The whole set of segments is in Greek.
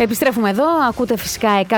Επιστρέφουμε εδώ, ακούτε φυσικά 102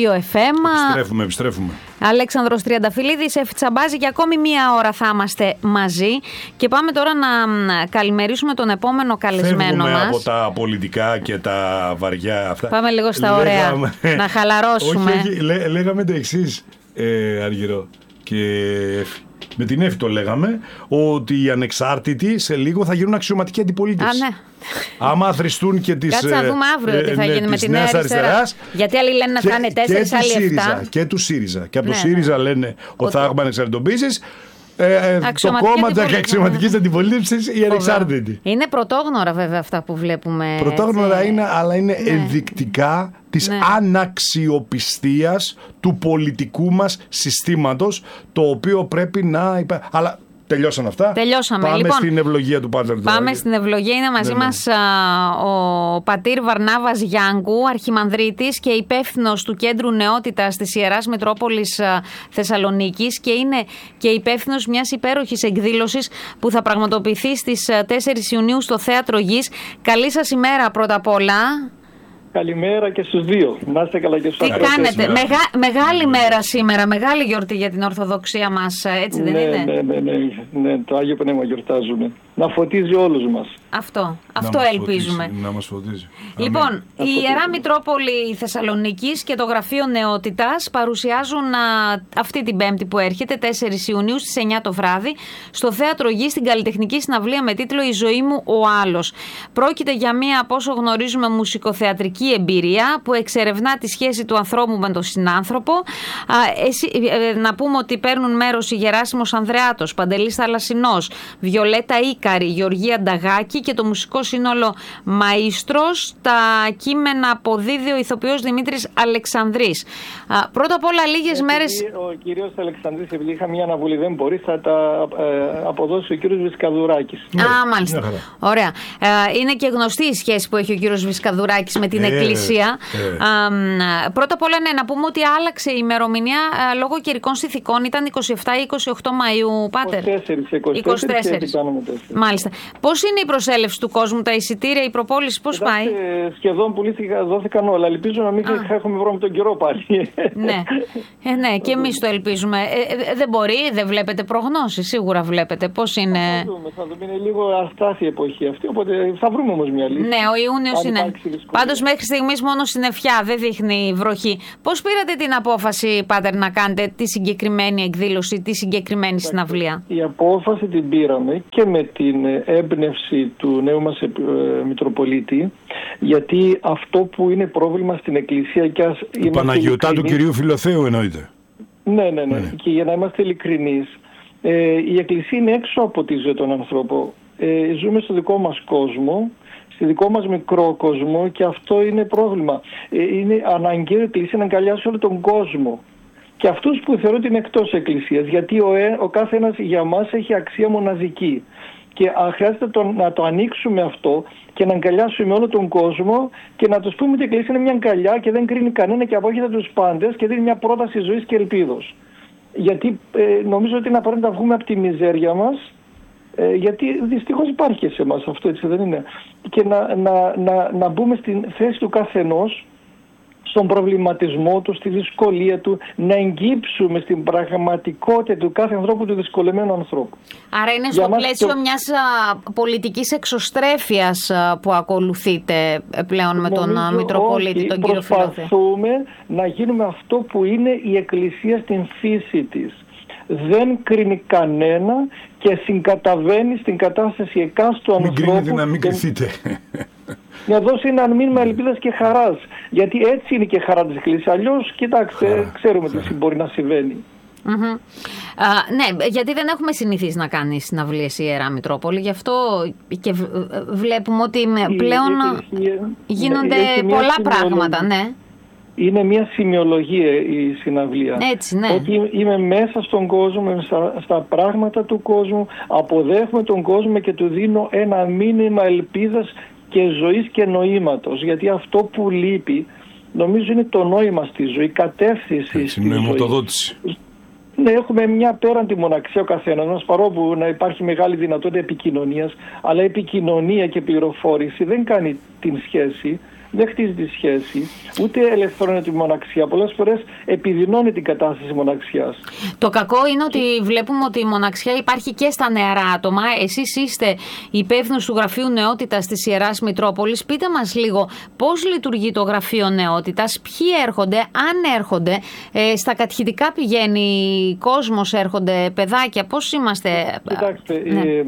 FM. Επιστρέφουμε. Αλέξανδρος Τριανταφυλλίδης, Εφη Τσαμπάζη, και ακόμη μία ώρα θα είμαστε μαζί. Και πάμε τώρα να καλημερίσουμε τον επόμενο καλεσμένο μας. Φεύγουμε από τα πολιτικά και τα βαριά αυτά. Πάμε λίγο στα ωραία, να χαλαρώσουμε. Όχι, λέγαμε το εξής, Αργυρό και Εφη. Με την Εφη το λέγαμε, ότι οι ανεξάρτητοι σε λίγο θα γίνουν αξιωματικοί αντιπολίτες. Ναι. Άμα αθροιστούν και τις. Κάτσε να δούμε αύριο τι θα γίνει με τη Νέα Αριστερά. Γιατί άλλοι λένε να θα είναι 4, άλλοι 7. Και του ΣΥΡΙΖΑ. Και από το ΣΥΡΙΖΑ λένε ότι θα έχουμε ανεξαρτητοποίησεις. Το κόμμα της αξιωματικής αντιπολίτευσης, οι ανεξάρτητοι. Είναι πρωτόγνωρα βέβαια αυτά που βλέπουμε. Πρωτόγνωρα είναι, αλλά είναι ενδεικτικά της αναξιοπιστίας του πολιτικού μας συστήματος, το οποίο πρέπει να Αλλά τελειώσαν αυτά. Τελειώσαμε. Πάμε στην ευλογία του Πάτερ. Πάμε στην ευλογία. Είναι μαζί μας ο πατήρ Βαρνάβας Γιάνγκου, αρχιμανδρίτης και υπεύθυνος του Κέντρου Νεότητας της Ιεράς Μητρόπολης Θεσσαλονίκης, και είναι και υπεύθυνος μιας υπέροχης εκδήλωσης που θα πραγματοποιηθεί στις 4 Ιουνίου στο Θέατρο Γης. Καλή σας ημέρα πρώτα απ' όλα. Καλημέρα και στους δύο. Να είστε καλά και στους Τι κάνετε, μεγάλη μέρα σήμερα, μεγάλη γιορτή για την Ορθοδοξία μας, έτσι δεν είναι? Ναι, το Άγιο Πνεύμα γιορτάζουμε. Να φωτίζει όλους μας. Αυτό ελπίζουμε. Να μας φωτίζει. Λοιπόν, η Ιερά Μητρόπολη Θεσσαλονίκης και το Γραφείο Νεότητας παρουσιάζουν αυτή την Πέμπτη που έρχεται, 4 Ιουνίου στις 9 το βράδυ, στο Θέατρο Γης, στην καλλιτεχνική συναυλία με τίτλο «Η ζωή μου ο άλλος». Πρόκειται για μία, από όσο γνωρίζουμε, μουσικοθεατρική εμπειρία που εξερευνά τη σχέση του ανθρώπου με τον συνάνθρωπο. Να πούμε ότι παίρνουν μέρος η Γεράσιμος Ανδρεάτος, Παντελής Θαλασσινός, Βιολέτα Ίκαρη, Γεωργία Νταγάκη και το μουσικό σύνολο Μαΐστρος. Τα κείμενα αποδίδει ο ηθοποιός Δημήτρης Αλεξανδρής. Πρώτα απ' όλα, λίγες μέρες. Ο κύριος Αλεξανδρής, επειδή είχα μια αναβολή, δεν μπορεί, θα τα αποδώσει ο κύριος Βυσκαδουράκης. Μάλιστα. Ωραία. Είναι και γνωστή η σχέση που έχει ο κύριος Βυσκαδουράκης με την Εκκλησία. Πρώτα απ' όλα, να πούμε ότι άλλαξε η ημερομηνία λόγω καιρικών συνθηκών. Ήταν 27 ή 28 Μαΐου, Πάτερ. 24. Μάλιστα. Πώς είναι η προσέλευση του κόσμου, τα εισιτήρια, η προπόληση, πώς πάει? Σχεδόν δόθηκαν όλα. Ελπίζω να μην έχουμε πρόβλημα με τον καιρό πάλι. Ναι, και εμείς το ελπίζουμε. Δεν μπορεί, δεν βλέπετε προγνώσεις, σίγουρα βλέπετε. Πώς είναι? Θα δούμε. Είναι λίγο αστάθεια η εποχή αυτή, οπότε θα βρούμε όμως μια λύση. Ναι, ο Ιούνιος είναι. Πάντως μέχρι στιγμής μόνο συννεφιά, δεν δείχνει βροχή. Πώς πήρατε την απόφαση, Πάτερ, να κάνετε τη συγκεκριμένη εκδήλωση, τη συγκεκριμένη συναυλία? Η απόφαση την πήραμε και με την έμπνευση του νέου μας Μητροπολίτη, γιατί αυτό που είναι πρόβλημα στην Εκκλησία, και του Παναγιωτά του κυρίου Φιλοθέου εννοείται. Ναι. Και για να είμαστε ειλικρινείς, η Εκκλησία είναι έξω από τη ζωή των ανθρώπων. Ζούμε στο δικό μας κόσμο, στη δικό μας μικρό κόσμο, και αυτό είναι πρόβλημα. Είναι αναγκαίο η Εκκλησία να αγκαλιάσει όλο τον κόσμο. Και αυτούς που θεωρούν ότι είναι εκτός Εκκλησίας, γιατί ο κάθε ένας για μας έχει αξία μοναδική. Και χρειάζεται να το ανοίξουμε αυτό και να αγκαλιάσουμε όλο τον κόσμο και να τους πούμε ότι η Εκκλησία είναι μια αγκαλιά και δεν κρίνει κανένα και απόκειται τους πάντες και δίνει μια πρόταση ζωής και ελπίδος. Γιατί νομίζω ότι είναι απαραίτητο να βγούμε από τη μιζέρια μας, γιατί δυστυχώς υπάρχει και σε εμάς αυτό, έτσι δεν είναι? Και να μπούμε στην θέση του καθενός, στον προβληματισμό του, στη δυσκολία του, να εγγύψουμε στην πραγματικότητα του κάθε ανθρώπου, του δυσκολεμένου ανθρώπου. Άρα είναι στο πλαίσιο μιας πολιτικής εξωστρέφειας που ακολουθείτε πλέον με τον Μητροπολίτη, τον κύριο Φιλοθέου? Προσπαθούμε να γίνουμε αυτό που είναι η Εκκλησία στην φύση της. Δεν κρίνει κανένα και συγκαταβαίνει στην κατάσταση εκάστου ανθρώπου. Μην κρίνετε να μην κρυθείτε. Να δώσει ένα μήνυμα ελπίδας και χαράς. Γιατί έτσι είναι και χαρά της Εκκλησίας. Αλλιώς, κοιτάξτε, ξέρουμε τι μπορεί να συμβαίνει. Ναι, γιατί δεν έχουμε συνηθίσει να κάνει συναυλίες η Ιερά Μητρόπολη. Γι' αυτό και βλέπουμε ότι πλέον γίνονται πολλά πράγματα. Ναι. Είναι μια σημειολογία η συναυλία. Έτσι, ναι. Ότι είμαι μέσα στον κόσμο, στα πράγματα του κόσμου, αποδέχομαι τον κόσμο και του δίνω ένα μήνυμα ελπίδας και ζωής και νοήματος. Γιατί αυτό που λείπει, νομίζω, είναι το νόημα στη ζωή, η κατεύθυνση στη νοηματοδότηση. Ναι, έχουμε μια πέραντη μοναξία ο καθένας μας, παρόλο να υπάρχει μεγάλη δυνατότητα επικοινωνίας, αλλά επικοινωνία και πληροφόρηση δεν κάνει την σχέση. δεν χτίζει τη σχέση, ούτε ελευθερώνει τη μοναξιά. Πολλές φορές επιδεινώνει την κατάσταση μοναξιάς. Το κακό είναι ότι βλέπουμε ότι η μοναξιά υπάρχει και στα νεαρά άτομα. Εσείς είστε υπεύθυνος του Γραφείου Νεότητας της Ιεράς Μητρόπολης. Πείτε μας λίγο πώς λειτουργεί το Γραφείο Νεότητας, ποιοι έρχονται, αν έρχονται, στα κατηχητικά πηγαίνει κόσμος, έρχονται παιδάκια, πώς είμαστε? Κοιτάξτε,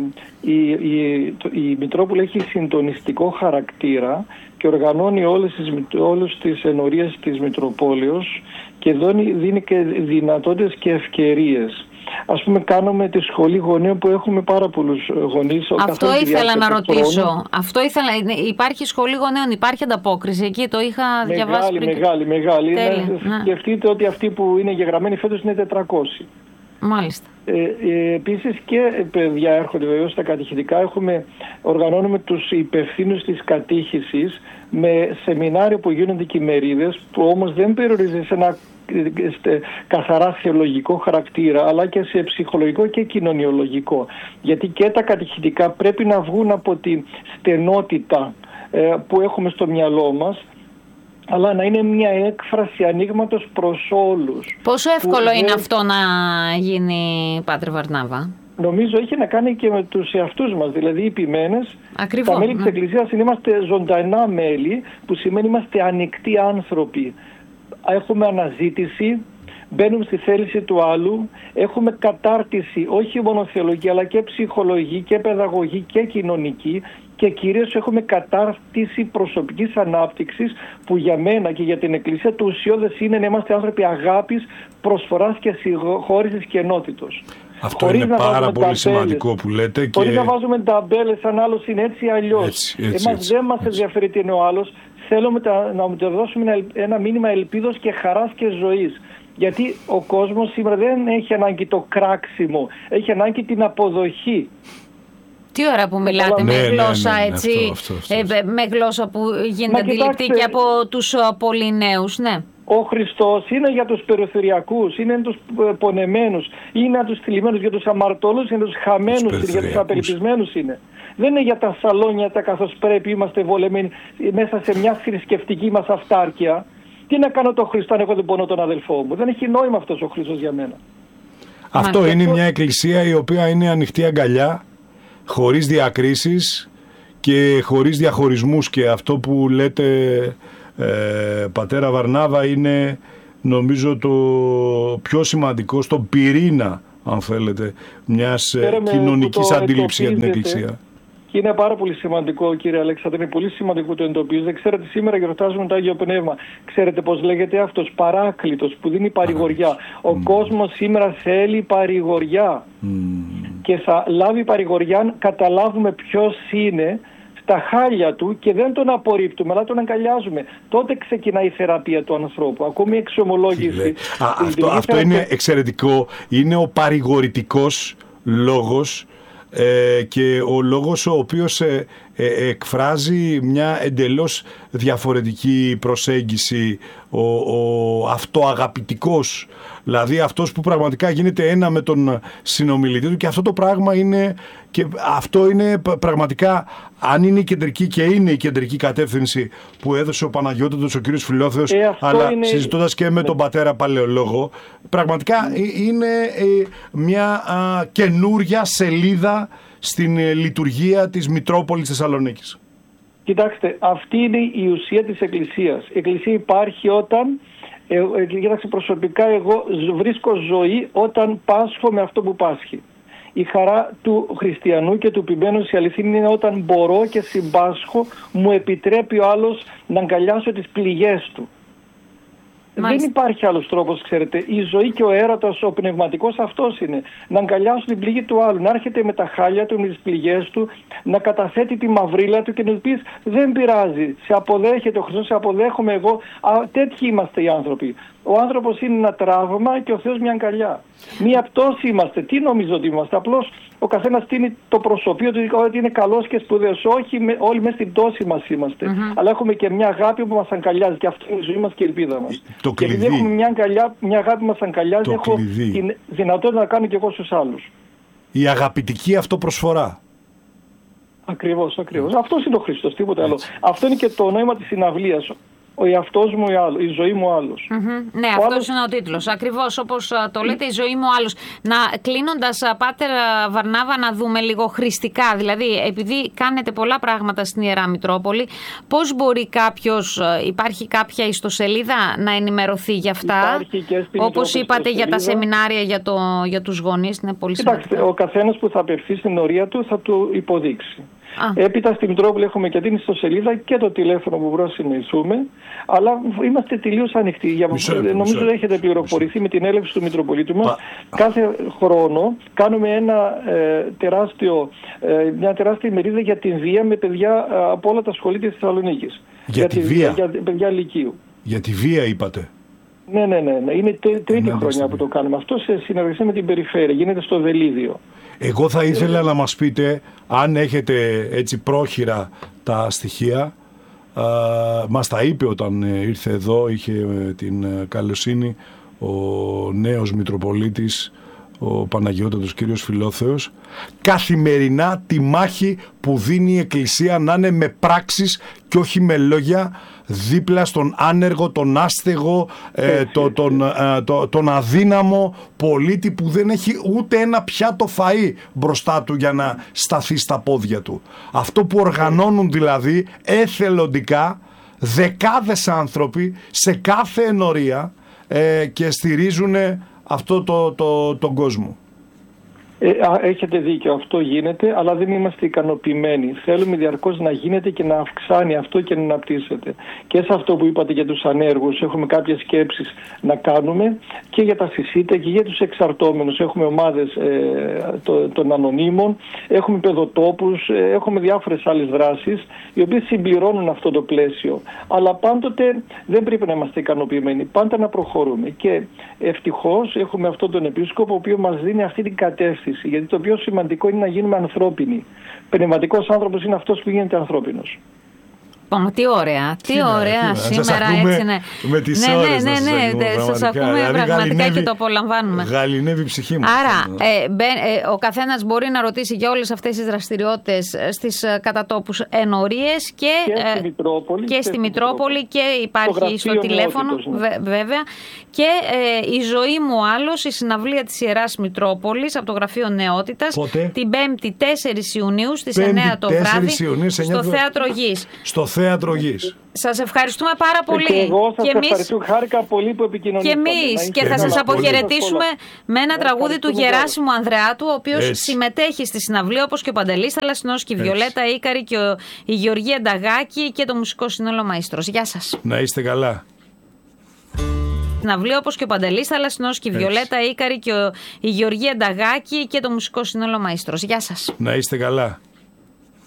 η Μητρόπολη έχει συντονιστικό χαρακτήρα και οργανώνει όλες τις ενορίες της Μητροπόλεως και δίνει και δυνατότητες και ευκαιρίες. Ας πούμε, κάνουμε τη σχολή γονέων που έχουμε πάρα πολλούς γονείς. Αυτό ήθελα να ρωτήσω. Υπάρχει σχολή γονέων, υπάρχει ανταπόκριση εκεί, το είχα διαβάσει πριν. Μεγάλη. Σκεφτείτε ότι αυτοί που είναι γεγραμμένοι φέτος είναι 400. Μάλιστα. Επίσης και παιδιά έρχονται βεβαίως στα κατηχητικά. Οργανώνουμε τους υπευθύνους της κατήχησης με σεμινάρια που γίνονται και ημερίδες, που όμως δεν περιορίζεται σε ένα καθαρά θεολογικό χαρακτήρα, αλλά και σε ψυχολογικό και κοινωνιολογικό. Γιατί και τα κατηχητικά πρέπει να βγουν από τη στενότητα που έχουμε στο μυαλό μας, αλλά να είναι μια έκφραση ανοίγματος προς όλους. Πόσο εύκολο είναι αυτό να γίνει, Πάτερ Βαρνάβα? Νομίζω έχει να κάνει και με τους εαυτούς μας, δηλαδή οι ποιμένες. Τα μέλη της Εκκλησίας είμαστε ζωντανά μέλη, που σημαίνει είμαστε ανοιχτοί άνθρωποι. Έχουμε αναζήτηση, μπαίνουμε στη θέληση του άλλου, έχουμε κατάρτιση όχι μόνο θεολογική αλλά και ψυχολογική και παιδαγωγική και κοινωνική, και κυρίως έχουμε κατάρτιση προσωπικής ανάπτυξης, που για μένα και για την Εκκλησία το ουσιώδες είναι να είμαστε άνθρωποι αγάπης, προσφοράς και συγχώρησης και ενότητος. Αυτό χωρίς είναι πάρα πολύ σημαντικό που λέτε. Χωρίς να βάζουμε ταμπέλες αν άλλος είναι έτσι ή αλλιώς. Δεν μας ενδιαφέρει τι είναι ο άλλος. Θέλουμε να του δώσουμε ένα μήνυμα ελπίδος και χαράς και ζωής. Γιατί ο κόσμος σήμερα δεν έχει ανάγκη το κράξιμο, έχει ανάγκη την αποδοχή. Τι ώρα που μιλάτε με γλώσσα έτσι, με γλώσσα που γίνεται αντιληπτή και από τους πολύ νέους, ναι. Ο Χριστός είναι για τους περιθωριακούς, είναι για τους πονεμένους, είναι για τους θλιμμένους, για τους αμαρτωλούς, είναι για τους χαμένους, για τους απελπισμένους είναι. Δεν είναι για τα σαλόνια τα καθώς πρέπει, είμαστε βολεμένοι μέσα σε μια θρησκευτική μας αυτάρκεια. Τι να κάνω το Χριστό αν εγώ δεν πονώ τον αδελφό μου? Δεν έχει νόημα αυτός ο Χριστός για μένα. Αυτό είναι μια εκκλησία η οποία είναι ανοιχτή αγκαλιά, χωρίς διακρίσεις και χωρίς διαχωρισμούς, και αυτό που λέτε πατέρα Βαρνάβα είναι νομίζω το πιο σημαντικό στον πυρήνα, αν θέλετε, μιας κοινωνικής αντίληψης για την εκκλησία. Και είναι πάρα πολύ σημαντικό, κύριε Αλέξανδρε, είναι πολύ σημαντικό το εντοπίζετε. Ξέρετε, σήμερα γιορτάζουμε το Άγιο Πνεύμα. Ξέρετε πώς λέγεται αυτός? Παράκλητος, που δίνει παρηγοριά. Ο κόσμος σήμερα θέλει παρηγοριά. Και θα λάβει παρηγοριά αν καταλάβουμε ποιος είναι στα χάλια του και δεν τον απορρίπτουμε, αλλά τον αγκαλιάζουμε. Τότε ξεκινάει η θεραπεία του ανθρώπου. Ακόμη η εξομολόγηση. Αυτό είναι εξαιρετικό. Είναι ο παρηγορητικός λόγος, και ο λόγος ο οποίος εκφράζει μια εντελώς διαφορετική προσέγγιση, ο αυτοαγαπητικός, δηλαδή αυτός που πραγματικά γίνεται ένα με τον συνομιλητή του, και αυτό το πράγμα είναι, και αυτό είναι πραγματικά, αν είναι η κεντρική, και είναι η κεντρική κατεύθυνση που έδωσε ο Παναγιώτατος, ο κύριος Φιλόθεος, αλλά είναι, συζητώντας και με τον πατέρα Παλαιολόγο, πραγματικά είναι μια καινούρια σελίδα στην λειτουργία της Μητρόπολης Θεσσαλονίκης. Κοιτάξτε, αυτή είναι η ουσία της Εκκλησίας. Η Εκκλησία υπάρχει όταν, κοιτάξτε, προσωπικά εγώ βρίσκω ζωή όταν πάσχω με αυτό που πάσχει. Η χαρά του χριστιανού και του ποιμένου στη αληθινή είναι όταν μπορώ και συμπάσχω, μου επιτρέπει ο άλλος να αγκαλιάσω τις πληγές του. Μάλιστα. Δεν υπάρχει άλλος τρόπος, ξέρετε. Η ζωή και ο έρωτας, ο πνευματικός, αυτός είναι. Να αγκαλιάσω την πληγή του άλλου, να έρχεται με τα χάλια του, με τις πληγές του, να καταθέτει τη μαυρίλα του και να του πεις δεν πειράζει, σε αποδέχεται ο Χριστός, σε αποδέχομαι εγώ. Τέτοιοι είμαστε οι άνθρωποι. Ο άνθρωπος είναι ένα τραύμα και ο Θεός μια αγκαλιά. Μία πτώση είμαστε. Τι νομίζω ότι είμαστε? Απλώς ο καθένας τίνει το προσωπείο του ότι είναι καλός και σπουδαίος. Όχι, όλοι μέσα στην πτώση μας είμαστε. Αλλά έχουμε και μια αγάπη που μας αγκαλιάζει, και αυτή είναι η ζωή μας και η ελπίδα μας. Και επειδή έχουμε μια αγάπη που μας αγκαλιάζει, έχω τη δυνατότητα να κάνω και εγώ στους άλλους. Η αγαπητική αυτοπροσφορά. Ακριβώς. Αυτός είναι ο Χριστός, τίποτα άλλο. Αυτό είναι και το νόημα της συναυλίας. Ο εαυτός μου η ζωή μου άλλος. Ναι, αυτός είναι ο τίτλος. Ακριβώς όπως το λέτε, η ζωή μου άλλος. Κλείνοντας, Πάτερ Βαρνάβα, να δούμε λίγο χρηστικά. Δηλαδή, επειδή κάνετε πολλά πράγματα στην Ιερά Μητρόπολη, πώς μπορεί υπάρχει κάποια ιστοσελίδα να ενημερωθεί για αυτά? Όπως είπατε για τα σεμινάρια για τους γονείς, είναι πολύ σημαντικό. Κοιτάξτε, ο καθένας που θα απευθεί στην ορία του θα του υποδείξει. Έπειτα στη Μητρόπολη έχουμε και την ιστοσελίδα και το τηλέφωνο που μπορούμε να συνοηθούμε, αλλά είμαστε τελείως ανοιχτοί. Νομίζω ότι έχετε πληροφορηθεί με την έλευση του Μητροπολίτου μας. Κάθε χρόνο κάνουμε μια τεράστια ημερίδα για την βία με παιδιά από όλα τα σχολεία της Θεσσαλονίκης. Για τη βία? Για παιδιά λυκείου. Για τη βία είπατε? Ναι. Είναι τρίτη χρονιά που το κάνουμε. Αυτό σε συνεργασία με την περιφέρεια. Γίνεται στο Βελίδιο. Εγώ θα ήθελα να μας πείτε, αν έχετε έτσι πρόχειρα τα στοιχεία, μας τα είπε όταν ήρθε εδώ, είχε την καλοσύνη ο νέος Μητροπολίτης, ο Παναγιώτατος κύριος Φιλόθεος, καθημερινά τη μάχη που δίνει η Εκκλησία να είναι με πράξεις και όχι με λόγια, δίπλα στον άνεργο, τον άστεγο, τον αδύναμο πολίτη που δεν έχει ούτε ένα πιάτο φαΐ μπροστά του για να σταθεί στα πόδια του. Αυτό που οργανώνουν δηλαδή εθελοντικά δεκάδες άνθρωποι σε κάθε ενορία και στηρίζουν αυτό τον κόσμο. Έχετε δίκιο, αυτό γίνεται, αλλά δεν είμαστε ικανοποιημένοι. Θέλουμε διαρκώς να γίνεται και να αυξάνει αυτό και να αναπτύσσεται. Και σε αυτό που είπατε για τους ανέργους έχουμε κάποιες σκέψεις να κάνουμε και για τα συσίτα και για τους εξαρτώμενους. Έχουμε ομάδες των ανωνύμων, έχουμε παιδοτόπους, έχουμε διάφορες άλλες δράσεις οι οποίες συμπληρώνουν αυτό το πλαίσιο. Αλλά πάντοτε δεν πρέπει να είμαστε ικανοποιημένοι, πάντα να προχωρούμε. Και ευτυχώς έχουμε αυτόν τον επίσκοπο ο οποίος μας δίνει αυτή την κατεύθυνση. Γιατί το πιο σημαντικό είναι να γίνουμε ανθρώπινοι. Πνευματικός άνθρωπος είναι αυτός που γίνεται ανθρώπινος. Τι ωραία, σήμερα έτσι είναι. Με τις ώρες σας ακούμε πραγματικά και το απολαμβάνουμε. Γαληνεύει η ψυχή μας. Άρα ο καθένας μπορεί να ρωτήσει για όλες αυτές τις δραστηριότητες στις κατατόπους ενορίες και στη Μητρόπολη και υπάρχει στο τηλέφωνο βέβαια. Και η ζωή μου άλλος, η συναυλία της Ιεράς Μητρόπολης από το Γραφείο Νεότητας. Πότε? Την 5η 4 Ιουνίου στις 9 το βράδυ στο Θέατρο Γης. Θέατρο Γης. Σας ευχαριστούμε πάρα πολύ. Και εγώ σας ευχαριστώ. Χάρηκα πολύ που επικοινωνήσαμε. Και εμείς. Και θα σας αποχαιρετήσουμε με ένα τραγούδι του Γεράσιμου Ανδρεάτου, ο οποίος συμμετέχει στη συναυλία, όπως και ο Παντελής Θαλασσινός και η Βιολέτα Ίκαρη και η Γεωργία Νταγάκη και το Μουσικό Σύνολο Μαΐστρος. Γεια σας. Να είστε καλά. Συναυλία όπως και ο Παντελής Θαλασσινός και η Βιολέτα Ίκαρη και η Γεωργία Νταγάκη και το Μουσικό Σύνολο Μαΐστρος. Γεια σας. Να είστε καλά.